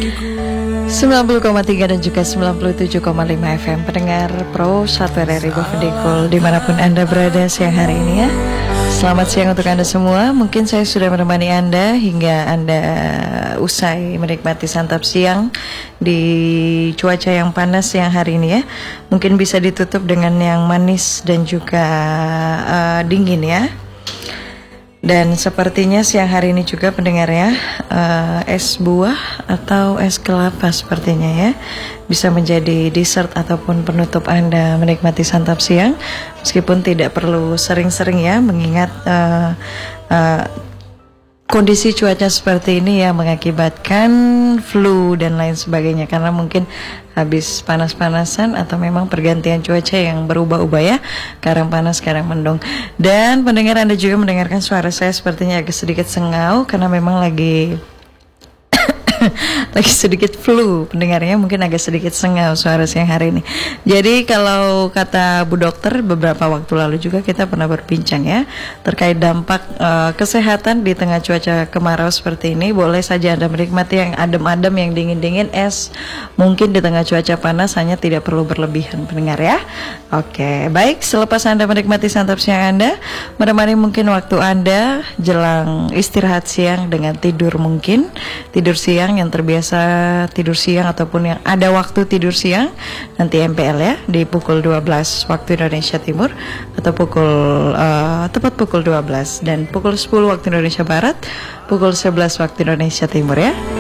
90,3 dan juga 97,5 FM pendengar Pro 1 RRI Bovendigul dimanapun Anda berada siang hari ini ya. Selamat siang untuk Anda semua. Mungkin saya sudah menemani Anda hingga Anda usai menikmati santap siang di cuaca yang panas siang hari ini ya. Mungkin bisa ditutup dengan yang manis dan juga dingin ya. Dan sepertinya siang hari ini juga pendengarnya es buah atau es kelapa sepertinya ya bisa menjadi dessert ataupun penutup Anda menikmati santap siang, meskipun tidak perlu sering-sering ya, mengingat kondisi cuaca seperti ini ya mengakibatkan flu dan lain sebagainya, karena mungkin habis panas-panasan atau memang pergantian cuaca yang berubah-ubah ya, kadang panas kadang mendung. Dan pendengar Anda juga mendengarkan suara saya sepertinya agak sedikit sengau karena memang lagi sedikit flu pendengarnya, mungkin agak sedikit sengau suara siang hari ini. Jadi kalau kata Bu Dokter beberapa waktu lalu juga kita pernah berbincang ya terkait dampak kesehatan di tengah cuaca kemarau seperti ini. Boleh saja Anda menikmati yang adem-adem, yang dingin-dingin, es mungkin di tengah cuaca panas, hanya tidak perlu berlebihan pendengar ya. Oke, baik, selepas Anda menikmati santap siang Anda, menemani mungkin waktu Anda jelang istirahat siang dengan tidur, mungkin tidur siang yang terbiasa tidur siang ataupun yang ada waktu tidur siang, nanti MPL ya di pukul 12 waktu Indonesia Timur atau tepat pukul 12 dan pukul 10 waktu Indonesia Barat, pukul 11 waktu Indonesia Timur ya.